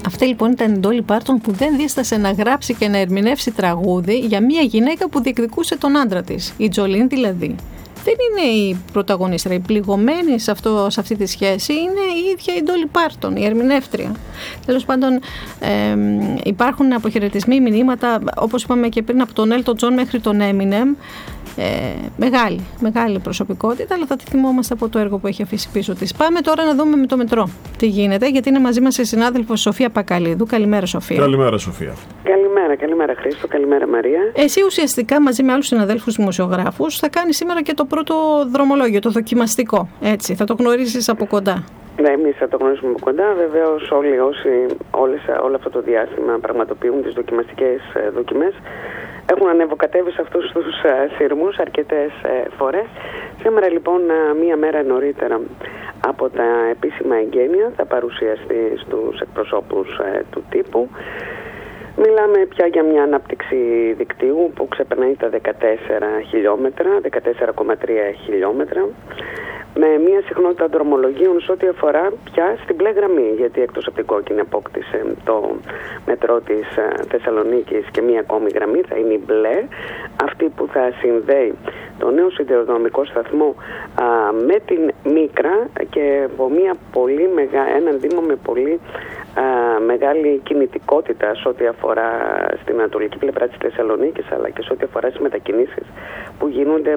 Αυτή λοιπόν ήταν η Ντόλι Πάρτον που δεν δίστασε να γράψει και να ερμηνεύσει τραγούδι για μια γυναίκα που διεκδικούσε τον άντρα της. Η Τζολίν δηλαδή δεν είναι η πρωταγωνίστρια. Η πληγωμένη σε αυτή τη σχέση είναι η ίδια η Ντόλι Πάρτον, η ερμηνεύτρια. Τέλος πάντων, υπάρχουν αποχαιρετισμοί, μηνύματα, όπως είπαμε και πριν, από τον Έλτον Τζον μέχρι τον Έμινεμ. Μεγάλη προσωπικότητα, αλλά θα τη θυμόμαστε από το έργο που έχει αφήσει πίσω της. Πάμε τώρα να δούμε με το μετρό τι γίνεται, γιατί είναι μαζί μας η συνάδελφος Σοφία Πακαλίδου. Καλημέρα, Σοφία. Καλημέρα, Σοφία. Καλημέρα Χρήστο, καλημέρα Μαρία. Εσύ ουσιαστικά μαζί με άλλους συναδέλφους δημοσιογράφους θα κάνεις σήμερα και το πρώτο δρομολόγιο, το δοκιμαστικό. Έτσι, θα το γνωρίσεις από κοντά. Ναι, εμείς θα το γνωρίσουμε από κοντά. Βεβαίως όλοι όσοι όλο αυτό το διάστημα πραγματοποιούν τις δοκιμαστικές δοκιμές έχουν ανεβοκατέβει σε αυτούς τους σειρμούς αρκετές φορές. Σήμερα λοιπόν, μία μέρα νωρίτερα από τα επίσημα εγγένεια, θα παρουσιαστεί στους εκπροσώπους του τύπου. Μιλάμε πια για μια ανάπτυξη δικτύου που ξεπερνάει τα 14 χιλιόμετρα, 14,3 χιλιόμετρα, με μια συχνότητα δρομολογίων σε ό,τι αφορά πια στην μπλε γραμμή, γιατί εκτός από την κόκκινη απόκτησε το μετρό της Θεσσαλονίκης και μια ακόμη γραμμή, θα είναι η μπλε, αυτή που θα συνδέει το νέο σιδηροδρομικό σταθμό με την Μίκρα και από έναν δήμο με πολύ μεγάλη κινητικότητα σε ό,τι αφορά στην ανατολική πλευρά της Θεσσαλονίκης, αλλά και σε ό,τι αφορά στις μετακινήσεις που γίνονται